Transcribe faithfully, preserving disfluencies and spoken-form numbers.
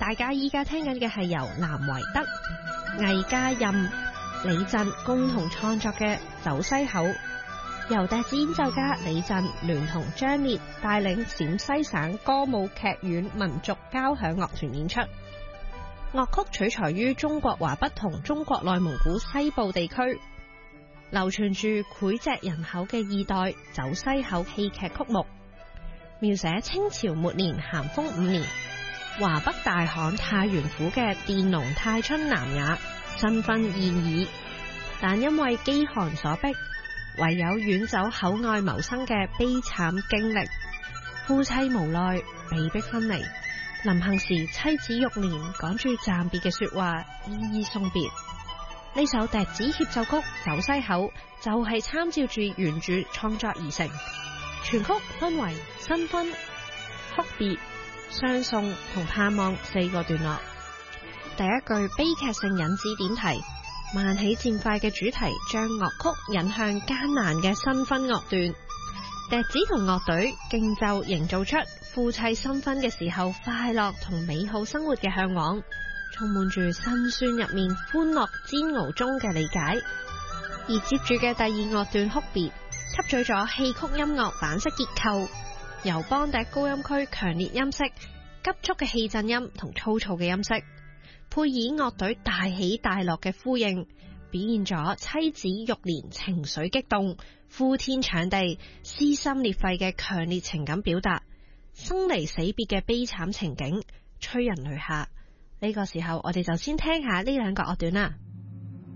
大家依家聽緊嘅係由南維德、魏家任、李振共同創作嘅《走西口》，由笛子演奏家李振聯同張烈帶領陝西省歌舞劇院民族交響樂團演出。樂曲取材於中國華北同中國內蒙古西部地區，流傳住膾炙人口嘅二代走西口戲劇曲目，描寫清朝末年咸豐五年華北大旱太原府嘅佃農太春南雅新婚燕爾，但因為飢寒所迫，唯有遠走口外謀生嘅悲慘經歷，夫妻無奈被迫分離。臨行時妻子玉蓮講住暫別嘅說話，依依送別。呢首笛子協奏曲《走西口》就係參照住原著創作而成，全曲分為新婚、哭別、相送同盼望四個段落。第一句悲劇性引子點題，慢起漸快嘅主題將樂曲引向艱難嘅新婚樂段，笛子同樂隊競奏營造出夫妻新婚嘅時候快樂同美好生活嘅向往，充滿住辛酸入面歡樂煎熬中嘅理解。而接住嘅第二樂段哭別，吸取咗戲曲音樂板式結構，由梆笛高音區強烈音色、急速嘅氣震音同粗糙嘅音色，配以樂隊大起大落嘅呼應，表現咗妻子玉蓮情緒激動、呼天搶地、撕心裂肺嘅強烈情感表達，生離死別嘅悲慘情景，催人淚下。呢個時候，我哋就先聽下呢兩個樂段啦。